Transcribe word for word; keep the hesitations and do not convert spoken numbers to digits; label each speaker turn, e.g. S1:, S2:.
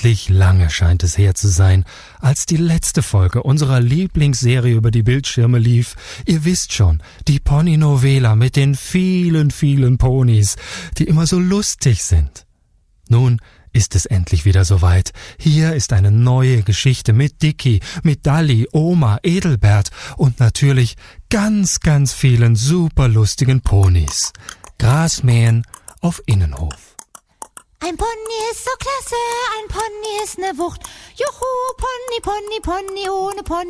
S1: Unendlich lange scheint es her zu sein, als die letzte Folge unserer Lieblingsserie über die Bildschirme lief. Ihr wisst schon, die Pony-Novela mit den vielen, vielen Ponys, die immer so lustig sind. Nun ist es endlich wieder soweit. Hier ist eine neue Geschichte mit Dicky, mit Dalli, Oma, Edelbert und natürlich ganz, ganz vielen superlustigen Ponys. Grasmähen auf Innenhof.
S2: Ein Pony ist so klasse, ein Pony ist ne Wucht. Juhu, Pony, Pony, Pony, ohne Pony